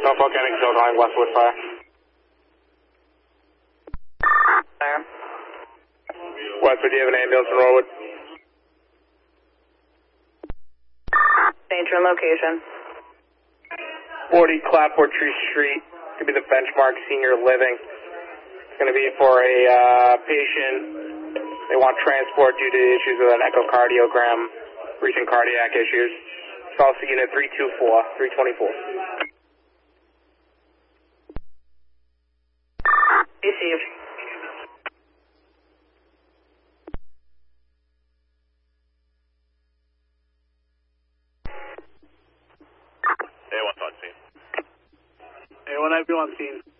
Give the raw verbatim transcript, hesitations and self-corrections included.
Norfolk Enix calling Westwood Fire. Fire. Westwood, do you have an ambulance in Norwood? Nature and location. forty Clapboard Tree Street. It's going to be the Benchmark Senior Living. It's going to be for a uh, patient. They want transport due to issues with an echocardiogram, recent cardiac issues. It's also unit three two four, three twenty-four. Received. A one on scene. A one I P on scene.